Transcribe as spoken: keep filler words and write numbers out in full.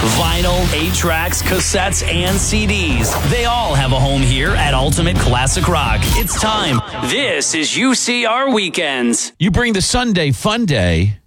Vinyl, eight tracks, cassettes, and C Ds. They all have a home here at Ultimate Classic Rock. It's time. This is U C R Weekends. You bring the Sunday Fun Day